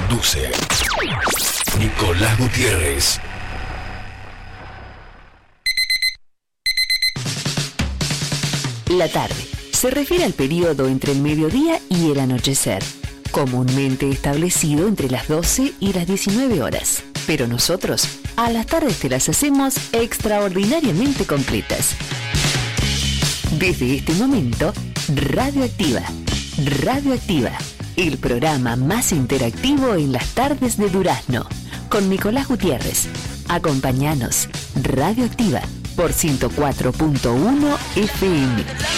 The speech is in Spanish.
Conduce Nicolás Gutiérrez. La tarde se refiere al periodo entre el mediodía y el anochecer, comúnmente establecido entre las 12 y las 19 horas. Pero nosotros a las tardes te las hacemos extraordinariamente completas. Desde este momento, Radioactiva. Radioactiva, el programa más interactivo en las tardes de Durazno. Con Nicolás Gutiérrez. Acompáñanos. Radioactiva por 104.1 FM.